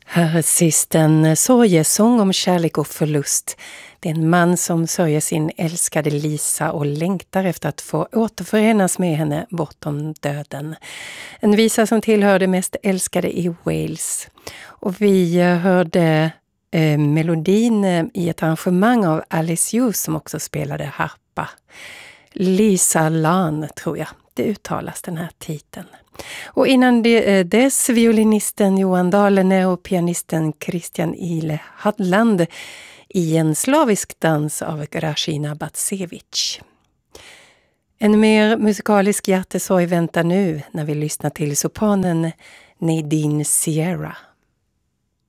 Här sist en sorgesång om kärlek och förlust. Det är en man som sörjer sin älskade Lisa och längtar efter att få återförenas med henne bortom döden. En visa som tillhör det mest älskade i Wales. Och vi hörde melodin i ett arrangemang av Alice Hughes som också spelade harpa. Lisa Lan tror jag, det uttalas den här titeln. Och innan dess violinisten Johan Dahlene och pianisten Christian Ile Hadland i en slavisk dans av Grażyna Bacewicz. En mer musikalisk hjärtesorg väntar nu när vi lyssnar till sopranen Nadine Sierra.